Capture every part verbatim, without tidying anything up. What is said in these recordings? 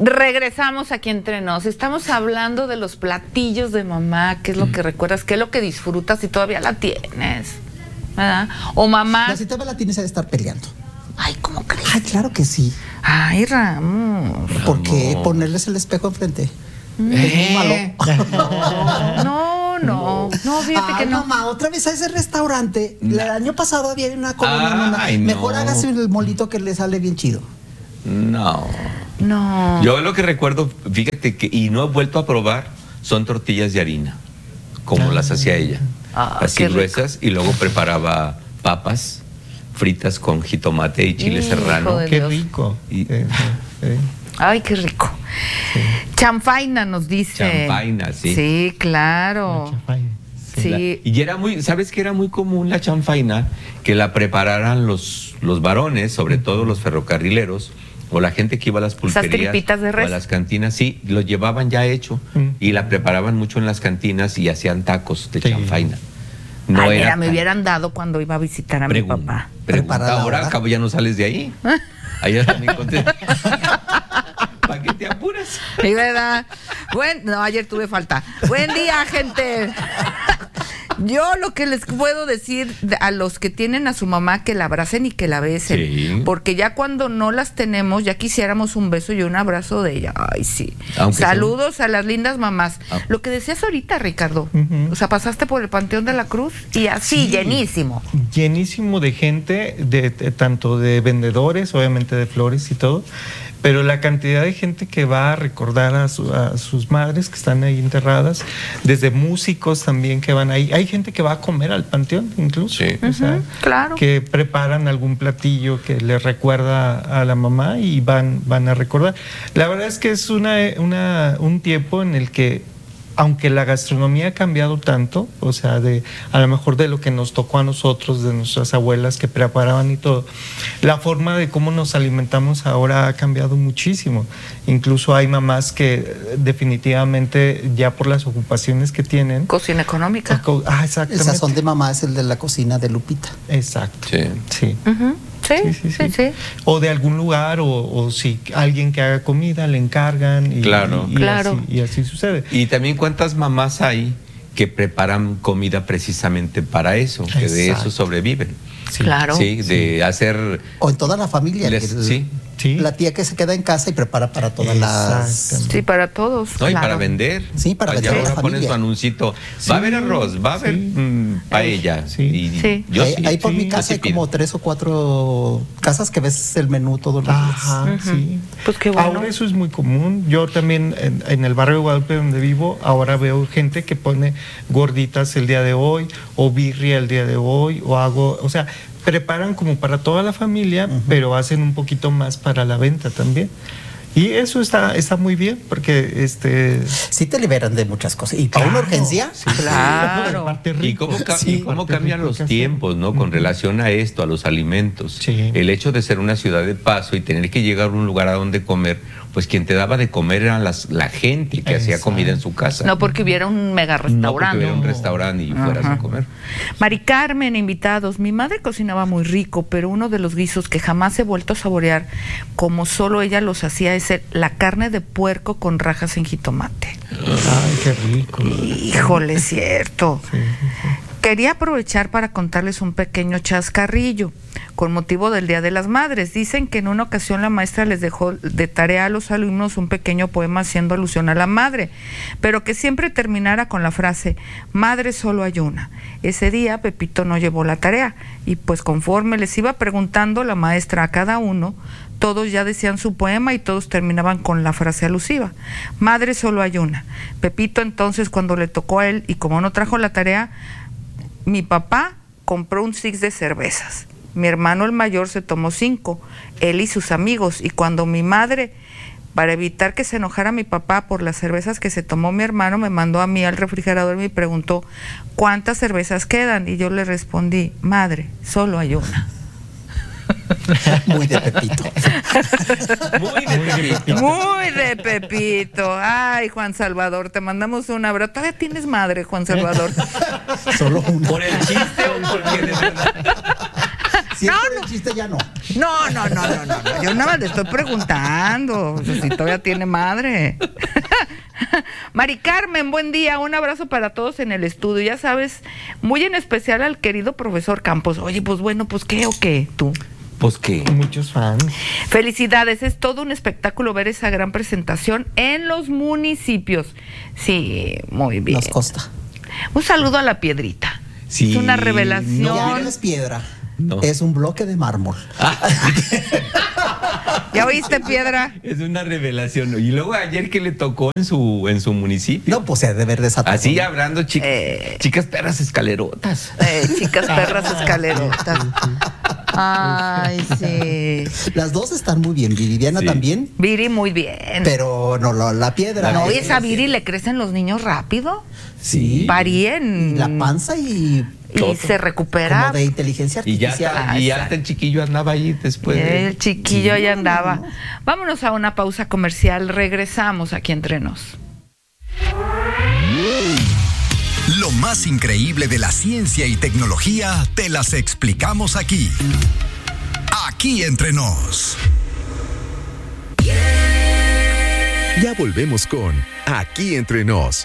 Regresamos aquí entre nos. Estamos hablando de los platillos de mamá, qué es lo que recuerdas, qué es lo que disfrutas y todavía la tienes, ¿verdad? O mamá. La si todavía la tienes a estar peleando. Ay, ¿cómo crees? Ay, claro que sí. Ay, Ramos. ¿Por qué ponerles el espejo enfrente? ¿Eh? Es muy malo. No, no, no, fíjate Ay, que no. mamá, otra vez a ese restaurante. El año pasado había una colonia. Ay, no. Mejor hágase el molito que le sale bien chido. No. No. Yo lo que recuerdo, fíjate que, y no he vuelto a probar, son tortillas de harina, como ah, las hacía ella. Ah, así gruesas, y luego preparaba papas fritas con jitomate y chile Hijo serrano. de Qué Dios. rico. Y, sí, sí. Ay, qué rico. Sí. Chanfaina nos dice. Chanfaina, sí. Sí, claro. Sí. Sí. Y era muy, ¿sabes que era muy común la chanfaina? Que la prepararan los, los varones, sobre todo los ferrocarrileros, o la gente que iba a las pulperías de o a las cantinas, sí, lo llevaban ya hecho mm. y la preparaban mucho en las cantinas y hacían tacos de sí. chanfaina. No Ay, era mira, me hubieran dado cuando iba a visitar a pregunta, mi papá. Pregunta, ahora al cabo ya no sales de ahí. Allá también conté. ¿Para qué te apuras? Sí, ¿verdad? Buen, no, ayer tuve falta. Buen día, gente. Yo lo que les puedo decir a los que tienen a su mamá, que la abracen y que la besen, sí. Porque ya cuando no las tenemos, ya quisiéramos un beso y un abrazo de ella. Ay, sí. Aunque saludos sea... a las lindas mamás. Ah. Lo que decías ahorita, Ricardo, uh-huh. O sea, pasaste por el Panteón de la Cruz y así, sí. llenísimo. Llenísimo de gente, de, de tanto de vendedores, obviamente de flores y todo, pero la cantidad de gente que va a recordar a, su, a sus madres que están ahí enterradas, desde músicos también que van ahí. Hay gente que va a comer al panteón incluso, sí. o sea, uh-huh, claro. Que preparan algún platillo que les recuerda a la mamá y van, van a recordar. La verdad es que es una, una, un tiempo en el que, aunque la gastronomía ha cambiado tanto, o sea, de a lo mejor de lo que nos tocó a nosotros, de nuestras abuelas que preparaban y todo, la forma de cómo nos alimentamos ahora ha cambiado muchísimo. Incluso hay mamás que definitivamente ya por las ocupaciones que tienen... Cocina económica. Ah, exactamente. El sazón de mamá es el de la cocina de Lupita. Exacto. Sí. Sí. Uh-huh. Sí, sí, sí, sí, sí. O de algún lugar, o, o si alguien que haga comida le encargan y, claro. y, y, claro. Así, y así sucede. Y también cuántas mamás hay que preparan comida precisamente para eso, que Exacto. de eso sobreviven. Sí. Claro. Sí, de sí. hacer... O en toda la familia. Les, que, sí. Sí. La tía que se queda en casa y prepara para todas las... Sí, para todos. No, y claro. para vender. Sí, para Allá vender. Ahora ponen su anuncito. Sí. Va a haber arroz, va a haber sí. mmm, paella. Sí. Y sí. Yo ahí, sí. ahí por sí. mi casa hay como tres o cuatro casas que ves el menú todos los días. Ajá, uh-huh. sí. Pues qué bueno. Ahora eso es muy común. Yo también en, en el barrio de Guadalupe donde vivo, ahora veo gente que pone gorditas el día de hoy, o birria el día de hoy, o hago, o sea, preparan como para toda la familia, uh-huh. pero hacen un poquito más para la venta también. Y eso está, está muy bien, porque este... sí te liberan de muchas cosas. Y para claro, una urgencia, sí, claro. Y cómo, ca- sí, y cómo cambian los tiempos, ¿no? Con uh-huh. relación a esto, a los alimentos. Sí. El hecho de ser una ciudad de paso y tener que llegar a un lugar a donde comer, pues quien te daba de comer eran las, la gente que Exacto. hacía comida en su casa. No porque hubiera un mega restaurante. No porque hubiera un restaurante y fueras uh-huh. a comer. Mari Carmen, invitados. Mi madre cocinaba muy rico, pero uno de los guisos que jamás he vuelto a saborear como solo ella los hacía es el, la carne de puerco con rajas en jitomate. Ay, qué rico. Híjole, cierto. Sí, sí, sí. Quería aprovechar para contarles un pequeño chascarrillo con motivo del Día de las Madres. Dicen que en una ocasión la maestra les dejó de tarea a los alumnos un pequeño poema haciendo alusión a la madre, pero que siempre terminara con la frase madre solo hay una. Ese día Pepito no llevó la tarea y pues conforme les iba preguntando la maestra a cada uno, todos ya decían su poema y todos terminaban con la frase alusiva. Madre solo hay una. Pepito entonces, cuando le tocó a él y como no trajo la tarea, mi papá compró un six de cervezas. Mi hermano el mayor se tomó cinco, él y sus amigos. Y cuando mi madre, para evitar que se enojara mi papá por las cervezas que se tomó mi hermano, me mandó a mí al refrigerador y me preguntó, ¿cuántas cervezas quedan? Y yo le respondí, madre, solo hay una. Muy de Pepito. Muy de Pepito. Muy de Pepito. Ay, Juan Salvador, te mandamos un abrazo. ¿Todavía tienes madre, Juan Salvador? Solo una. ¿Por el chiste o porque de verdad? Si no, es por no. el chiste, ya no. No, no, no, no, no, no. Yo nada más le estoy preguntando. O sea, si todavía tiene madre. Mari Carmen, buen día. Un abrazo para todos en el estudio. Ya sabes, muy en especial al querido profesor Campos. Oye, pues bueno, pues ¿qué o qué? Tú. Pues qué. Muchos fans. Felicidades, es todo un espectáculo ver esa gran presentación en los municipios. Sí, muy bien. Nos consta. Un saludo a la Piedrita. Sí, Es una revelación. No, no es piedra. No. Es un bloque de mármol. ¿Ya oíste, Piedra? Es una revelación. Y luego ayer que le tocó en su en su municipio. No, pues se ha de ver desatado. Así hablando, chicas, Eh. chicas perras escalerotas. Eh, chicas perras escalerotas. Ay, sí. Las dos están muy bien. Viridiana Sí. también. Viri, muy bien. Pero no, la, la piedra. No, es- ¿y esa Viri le crecen los niños rápido? Sí. Paríen. Y la panza y. Y todo. se recupera. Como de inteligencia Y ya, artificial. está- y ya hasta el chiquillo andaba ahí después de... El chiquillo Sí, ya no, andaba. no, no. Vámonos a una pausa comercial. Regresamos aquí entre nos. Lo más increíble de la ciencia y tecnología te las explicamos aquí. Aquí entre nos. Ya volvemos con Aquí entre nos.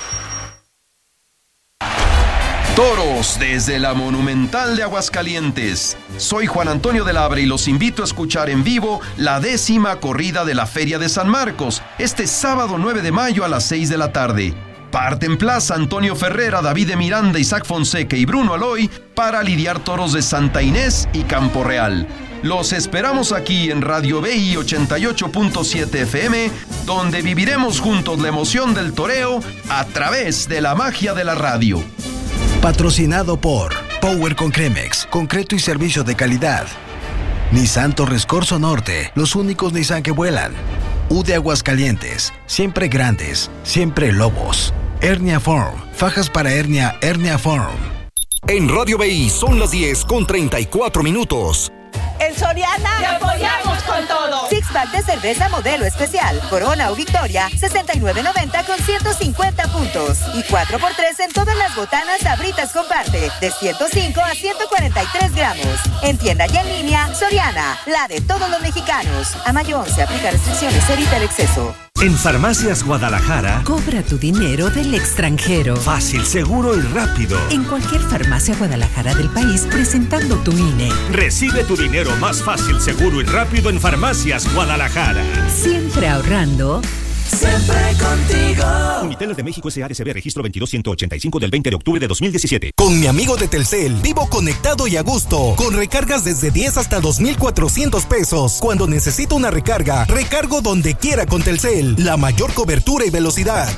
Toros desde la Monumental de Aguascalientes. Soy Juan Antonio de Labra y los invito a escuchar en vivo la décima corrida de la Feria de San Marcos, este sábado nueve de mayo a las seis de la tarde. Parten plaza Antonio Ferrera, David de Miranda, Isaac Fonseca y Bruno Aloy para lidiar toros de Santa Inés y Campo Real. Los esperamos aquí en Radio B I ochenta y ocho punto siete F M, donde viviremos juntos la emoción del toreo a través de la magia de la radio. Patrocinado por Power con Cremex, concreto y servicio de calidad. Nissan Torres Corso Norte, los únicos Nissan que vuelan. U de Aguascalientes, siempre grandes, siempre lobos. Hernia Form, fajas para hernia, Hernia Form. En Radio B I son las diez con treinta y cuatro minutos. En Soriana te apoyamos con todo. Six pack de cerveza modelo especial, Corona o Victoria, sesenta y nueve noventa con ciento cincuenta puntos. Y cuatro por tres en todas las botanas Sabritas Comparte, de ciento cinco a ciento cuarenta y tres gramos. En tienda y en línea, Soriana, la de todos los mexicanos. A mayo once, aplica restricciones, evita el exceso. En Farmacias Guadalajara, cobra tu dinero del extranjero. Fácil, seguro y rápido. En cualquier farmacia Guadalajara del país, presentando tu I N E. Recibe tu dinero más fácil, seguro y rápido en Farmacias Guadalajara. Siempre ahorrando. Siempre contigo. Unitel de México S A D C B registro veintidós ciento ochenta y cinco del veinte de octubre de dos mil diecisiete. Con mi amigo de Telcel, vivo conectado y a gusto, con recargas desde diez hasta dos mil cuatrocientos pesos. Cuando necesito una recarga, recargo donde quiera con Telcel, la mayor cobertura y velocidad.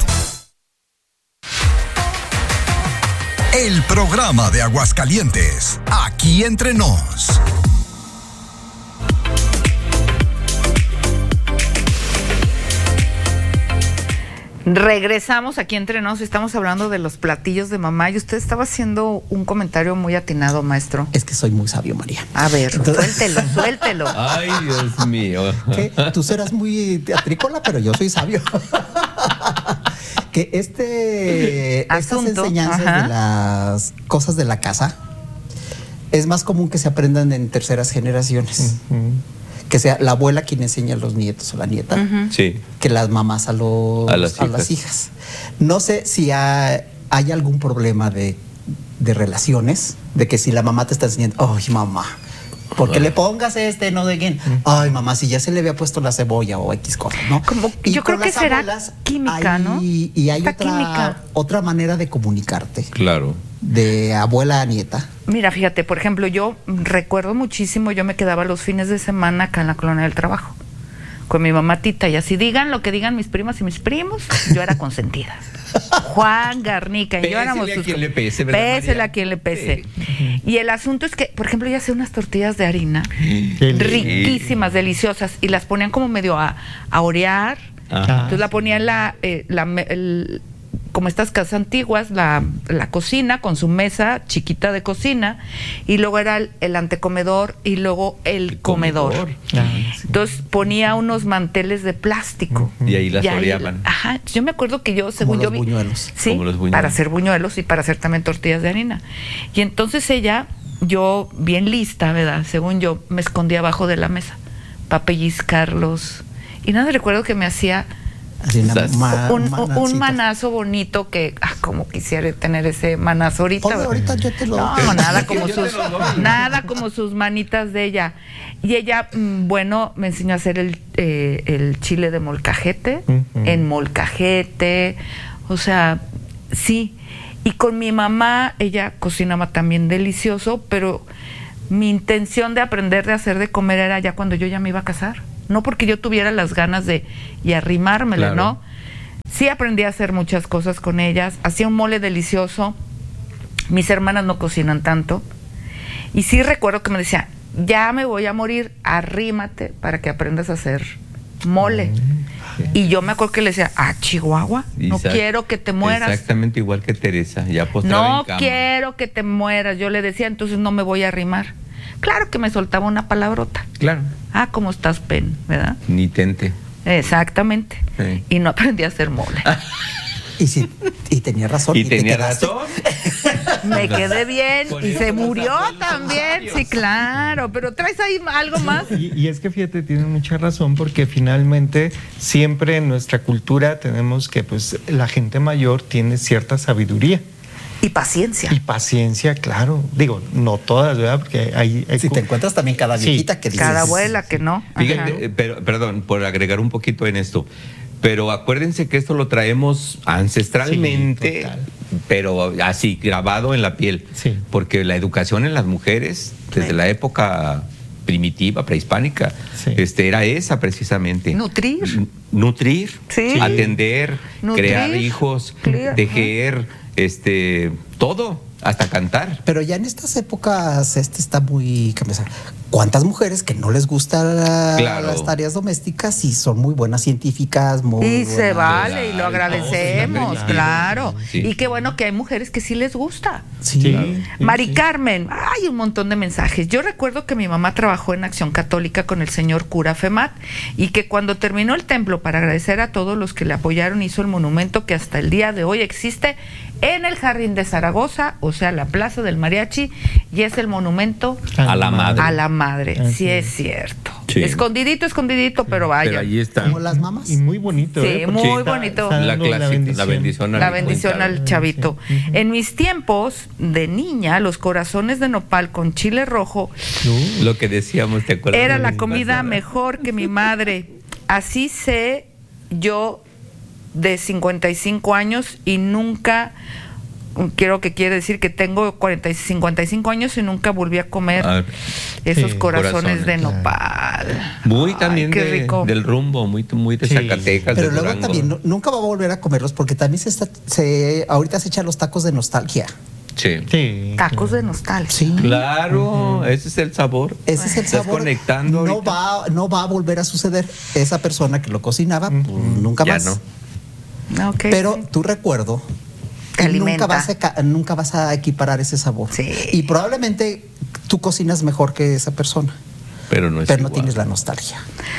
El programa de Aguascalientes, aquí entre nos. Regresamos aquí entre nos, estamos hablando de los platillos de mamá y usted estaba haciendo un comentario muy atinado, maestro. Es que soy muy sabio, María. A ver, Entonces- suéltelo, suéltelo. Ay, Dios mío. Que tú serás muy teatrícola, pero yo soy sabio. Que este estas Asunto, enseñanzas ajá. de las cosas de la casa es más común que se aprendan en terceras generaciones. Que sea la abuela quien enseña a los nietos o la nieta, Sí. que las mamás a, los, A las a las hijas. hijas. No sé si ha- hay algún problema de, de relaciones, de que si la mamá te está enseñando, ay mamá, ¿por qué le pongas este, no de quién? Ay mamá, si ya se le había puesto la cebolla o X cosas, ¿no? Como- Y yo creo con que las será abuelas química, hay- ¿no? Y hay Esta otra, química. otra manera de comunicarte, Claro. de abuela a nieta. Mira, fíjate, por ejemplo, yo recuerdo muchísimo, yo me quedaba los fines de semana acá en la colonia del trabajo con mi mamá Tita y así digan lo que digan mis primas y mis primos, yo era consentida. Juan Garnica y yo Pésele éramos a sus- quien le pese, ¿verdad, Pésele María? a quien le pese. Y el asunto es que, por ejemplo, ella hacía unas tortillas de harina Qué riquísimas, deliciosas y las ponían como medio a, a orear. Ajá. Entonces la ponía en la, eh, la me- el- como estas casas antiguas, la, la cocina con su mesa chiquita de cocina y luego era el, el antecomedor y luego el, El comedor. comedor. Ah, sí. Entonces ponía unos manteles de plástico. Y ahí las Y ahí- oreaban. Ajá, yo me acuerdo que yo, según los yo vi, buñuelos. sí, Como los buñuelos. para hacer buñuelos y para hacer también tortillas de harina. Y entonces ella yo, bien lista, ¿verdad? Según yo, me escondía abajo de la mesa para pellizcarlos. Y nada, recuerdo que me hacía ma, un, un manazo bonito que, ah, como quisiera tener ese manazo ahorita. Oye, ahorita yo te lo No, no nada como sus, nada como sus manitas de ella. Y ella, bueno, me enseñó a hacer el, eh, el chile de molcajete, uh-huh. en molcajete, o sea, sí. Y con mi mamá, ella cocinaba también delicioso, pero mi intención de aprender de hacer de comer era ya cuando yo ya me iba a casar. No porque yo tuviera las ganas de y arrimármela, claro. ¿no? Sí aprendí a hacer muchas cosas con ellas. Hacía un mole delicioso. Mis hermanas no cocinan tanto. Y sí recuerdo que me decía, ya me voy a morir, arrímate para que aprendas a hacer mole. Mm, y yo me acuerdo que le decía, ah, Chihuahua, no Exact- quiero que te mueras. Exactamente igual que Teresa, ya postrada No en cama. quiero que te mueras. Yo le decía, entonces no me voy a arrimar. Claro que me soltaba una palabrota. Claro. Ah, ¿cómo estás, Pen? ¿Verdad? Ni tente. Exactamente. Sí. Y no aprendí a hacer mole. Y sí, y tenía razón. Y, y tenía razón. Me quedé bien y se murió también. Sí, claro. Pero traes ahí algo más. Y, y es que fíjate, tienen mucha razón, porque finalmente siempre en nuestra cultura tenemos que, pues, la gente mayor tiene cierta sabiduría. Y paciencia. Y paciencia, claro. Digo, no todas, ¿verdad? Porque hay... hay si te encuentras también cada viejita sí. que dices... Cada abuela que no. Fíjate, eh, pero, perdón, por agregar un poquito en esto. Pero acuérdense que esto lo traemos ancestralmente, sí, pero así, grabado en la piel. Sí. Porque la educación en las mujeres, desde sí. la época primitiva, prehispánica, sí. este, era esa precisamente. Nutrir. Nutrir, sí. atender, Nutrir, crear hijos, clear, tejer, ¿no? este, todo. Hasta cantar. Pero ya en estas épocas este está muy cambiado. ¿Cuántas mujeres que no les gustan la, claro. las tareas domésticas y son muy buenas científicas? Muy y buenas. Se vale, y lo agradecemos, sí, claro. Sí. Y qué bueno que hay mujeres que sí les gusta. Sí. Claro. Mari Carmen, hay un montón de mensajes. Yo recuerdo que mi mamá trabajó en Acción Católica con el señor cura Femat y que cuando terminó el templo, para agradecer a todos los que le apoyaron, hizo el monumento que hasta el día de hoy existe en el Jardín de Zaragoza, o sea, la Plaza del Mariachi, y es el monumento a la madre. A la madre, sí, sí es cierto. Sí. Escondidito, escondidito, pero vaya. Pero ahí está. Como las mamás. Y muy bonito, sí, ¿eh? muy está, bonito. Está la, clásica, la bendición. La bendición al, la bendición al chavito. Sí. Uh-huh. En mis tiempos de niña, los corazones de nopal con chile rojo. Uh, lo que decíamos, ¿te acuerdas? Era la comida pasada? Mejor que mi madre. Así sé yo de cincuenta y cinco años y nunca... Quiero que quiere decir que tengo cuarenta, cincuenta y cinco años y nunca volví a comer ah, esos sí, corazones, corazones de nopal. Muy también Ay, qué de, rico. del rumbo, muy, muy de sí. Zacatecas. Pero de luego Durango. también no, nunca va a volver a comerlos porque también se está, se ahorita se echan los tacos de nostalgia. Sí. sí. Tacos de nostalgia. Sí. Claro, uh-huh. ese es el sabor. Ese es el Estás sabor. conectando. No va, no va a volver a suceder. Esa persona que lo cocinaba, uh-huh. pues, nunca ya más. No. Okay, Pero sí. tu recuerdo. Nunca vas, a, nunca vas a equiparar ese sabor. Sí. Y probablemente tú cocinas mejor que esa persona. Pero no es Pero no igual. tienes la nostalgia.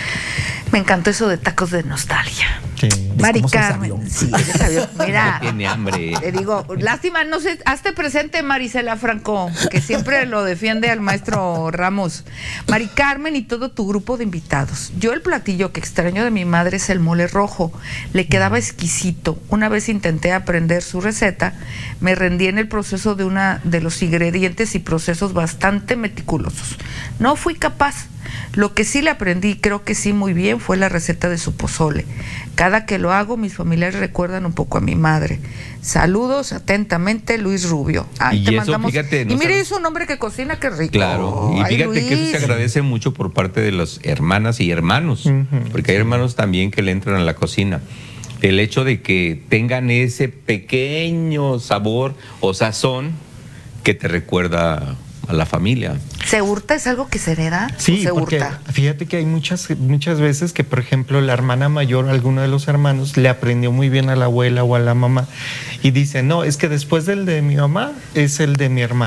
Me encantó eso de tacos de nostalgia. Sí. Mari Carmen. Sí, mira. Tiene hambre. Te digo, lástima, no sé, hazte presente, Marisela Franco, que siempre lo defiende al maestro Ramos. Mari Carmen y todo tu grupo de invitados. Yo el platillo que extraño de mi madre es el mole rojo. Le quedaba exquisito. Una vez intenté aprender su receta, me rendí en el proceso de una de los ingredientes y procesos bastante meticulosos. No fui capaz. Lo que sí le aprendí, creo que sí muy bien, fue la receta de su pozole. Cada que lo hago, mis familiares recuerdan un poco a mi madre. Saludos atentamente, Luis Rubio. Ay, y te eso, mandamos. Fíjate, no y mire, sabes... es un hombre que cocina, qué rico. Claro, y Ay, fíjate Luis. que eso se agradece mucho por parte de las hermanas y hermanos, uh-huh. porque hay hermanos también que le entran a la cocina. El hecho de que tengan ese pequeño sabor o sazón que te recuerda a la familia. ¿Se hurta? ¿Es algo que se hereda? Sí, se porque hurta? Fíjate que hay muchas, muchas veces que, por ejemplo, la hermana mayor, alguno de los hermanos, le aprendió muy bien a la abuela o a la mamá y dice, no, es que después del de mi mamá es el de mi hermana.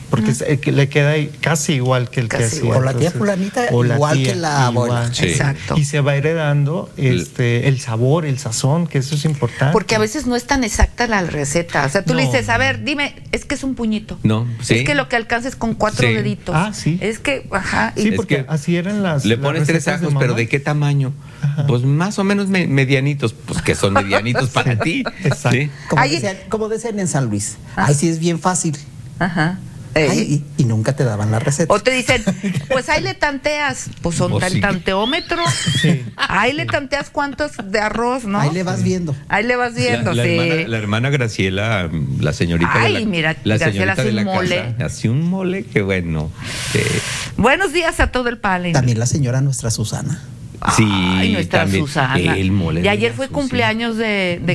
porque uh-huh. es, que le queda casi igual que el casi que hacía. O la tía fulanita igual tía, que la abuela. Sí. Exacto. Y se va heredando este, el sabor, el sazón, que eso es importante. Porque a veces no es tan exacta la receta. O sea, tú no. le dices, a ver, dime, es que es un puñito. No, sí. Es que lo que alcances con cuatro sí. deditos. Ah, sí. Es que, ajá. Sí, y porque es que así eran las. Le pones las tres ajos, de pero ¿de qué tamaño? Ajá. Pues más o menos me, medianitos. Pues que son medianitos para ti. Exacto. ¿Sí? Como, decían, como decían en San Luis. Ah. Ay, sí es bien fácil. Ajá. Ay, y, y nunca te daban la receta. O te dicen, pues ahí le tanteas, pues son el tanteómetro. Sí. Ahí le tanteas cuántos de arroz, ¿no? Ahí le vas viendo. Ahí le vas viendo, la, la sí. Hermana, la hermana Graciela, la señorita Ay, de la, mira, la Graciela hace de un la mole. casa, hace un mole que bueno. Sí. Buenos días a todo el palen. También la señora nuestra Susana. Sí, Ay, nuestra también, Susana. El mole y ayer fue Susana. Cumpleaños de, de